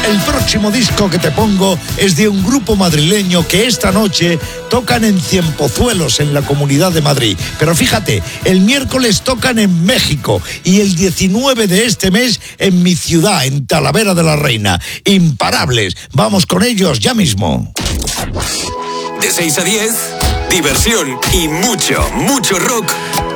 El próximo disco que te pongo es de un grupo madrileño que esta noche tocan en Cienpozuelos, en la Comunidad de Madrid. Pero fíjate, el miércoles tocan en México y el 19 de este mes en mi ciudad, en Talavera de la Reina. Imparables. Vamos con ellos ya mismo. De 6 a 10, diversión y mucho rock